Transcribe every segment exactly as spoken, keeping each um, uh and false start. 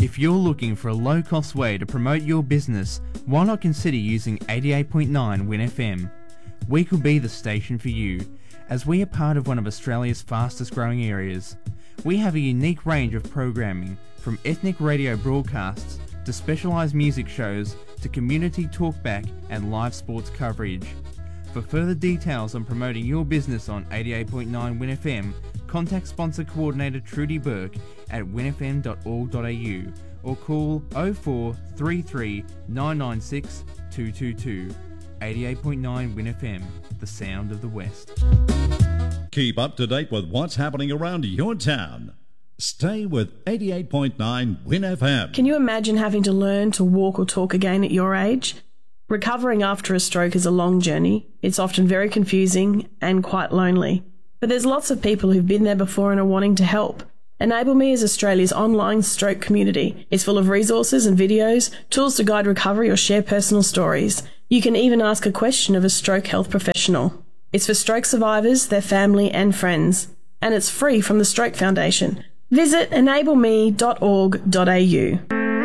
If you're looking for a low-cost way to promote your business, why not consider using eighty-eight point nine Win F M? We could be the station for you, as we are part of one of Australia's fastest growing areas. We have a unique range of programming, from ethnic radio broadcasts to specialised music shows to community talkback and live sports coverage. For further details on promoting your business on eighty-eight point nine Win F M, contact sponsor coordinator Trudy Burke at win f m dot org dot a u or call oh four three three nine nine six two two two. eighty-eight point nine Win F M, the sound of the West. Keep up to date with what's happening around your town. Stay with eighty-eight point nine Win F M. Can you imagine having to learn to walk or talk again at your age? Recovering after a stroke is a long journey. It's often very confusing and quite lonely. But there's lots of people who've been there before and are wanting to help. Enable Me is Australia's online stroke community. It's full of resources and videos, tools to guide recovery or share personal stories. You can even ask a question of a stroke health professional. It's for stroke survivors, their family and friends. And it's free from the Stroke Foundation. Visit enable me dot org dot a u.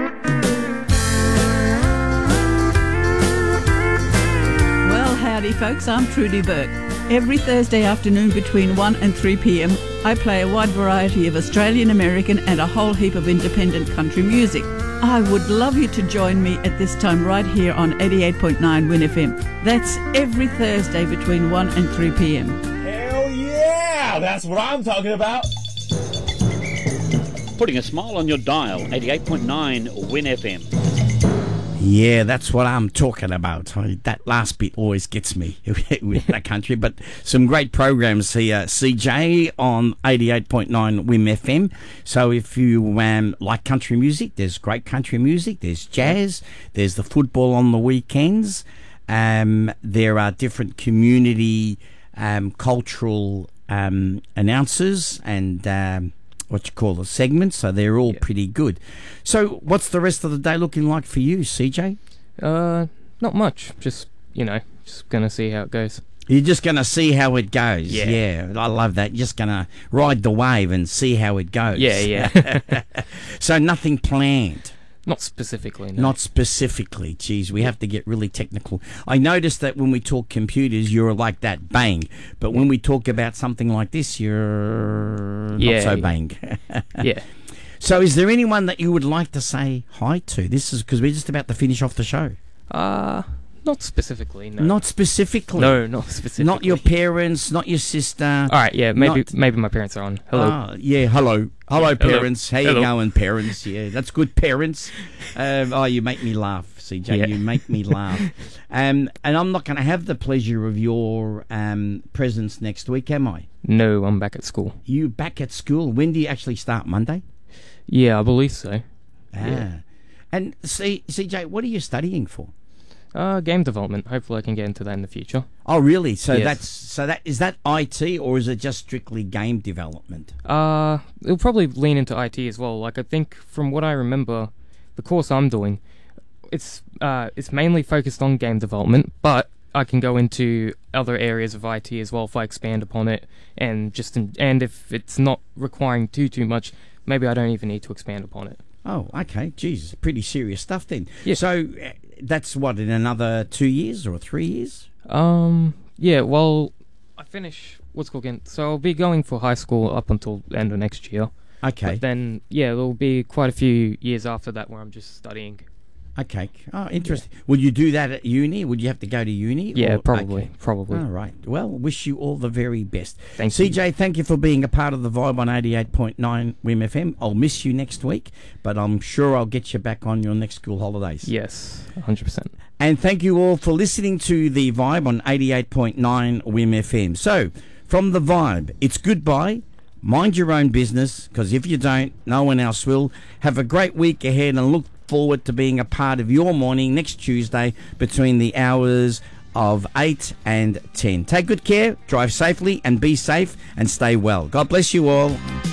Well, howdy folks, I'm Trudy Burke. Every Thursday afternoon between one and three p m, I play a wide variety of Australian, American and a whole heap of independent country music. I would love you to join me at this time right here on eighty-eight point nine Win F M. That's every Thursday between one and three p m. Hell yeah! That's what I'm talking about! Putting a smile on your dial, eighty-eight point nine Win F M. Yeah, that's what I'm talking about. I, that last bit always gets me with that country. But some great programs here, C J, on eighty-eight point nine Win F M. So if you um, like country music, there's great country music. There's jazz. There's the football on the weekends. Um, there are different community um, cultural um, announcers and um, what you call the segments. So they're all yeah. pretty good. So what's the rest of the day looking like for you, C J? Uh, not much. Just, you know, just going to see how it goes. You're just going to see how it goes. Yeah. yeah. I love that. You're just going to ride the wave and see how it goes. Yeah, yeah. So nothing planned? Not specifically, no. Not specifically. Geez, we have to get really technical. I noticed that when we talk computers, you're like that, bang. But when we talk about something like this, you're yeah, not so yeah. bang. Yeah. So is there anyone that you would like to say hi to? This is because we're just about to finish off the show. Uh, not specifically, no. Not specifically? No, not specifically. Not your parents, not your sister? All right, yeah, maybe not... maybe my parents are on. Hello. Uh, yeah, hello. Hello, yeah, parents. hello. How hello. you going, parents? Yeah, that's good, parents. Um, oh, you make me laugh, C J. Yeah. You make me laugh. Um, and I'm not going to have the pleasure of your um, presence next week, am I? No, I'm back at school. You back at school? When do you actually start? Monday? Yeah, I believe so. Ah. Yeah. And C- CJ, what are you studying for? Uh, game development. Hopefully I can get into that in the future. Oh, really? So yes. that's so that is that I T or is it just strictly game development? Uh, it'll probably lean into I T as well. Like, I think from what I remember, the course I'm doing, it's uh, it's mainly focused on game development, but I can go into other areas of I T as well if I expand upon it, and just in, and if it's not requiring too too much, maybe I don't even need to expand upon it. Oh, okay. Jeez, pretty serious stuff then. Yeah. So uh, that's what, in another two years or three years? Um, yeah, well, I finish, what's called again, so I'll be going for high school up until the end of next year. Okay. But then, yeah, there'll be quite a few years after that where I'm just studying. Okay. Oh, interesting. Yeah. Would you do that at uni? Would you have to go to uni? Yeah, or? probably. Okay. Probably. All right. Well, wish you all the very best. Thank C J, you. C J, thank you for being a part of the Vibe on eighty-eight point nine W I M F M. I'll miss you next week, but I'm sure I'll get you back on your next school holidays. Yes, one hundred percent. And thank you all for listening to the Vibe on eighty-eight point nine W I M F M. So, from the Vibe, it's goodbye. Mind your own business, because if you don't, no one else will. Have a great week ahead and look forward to being a part of your morning next Tuesday between the hours of eight and ten. Take good care, drive safely and be safe and stay well. God bless you all.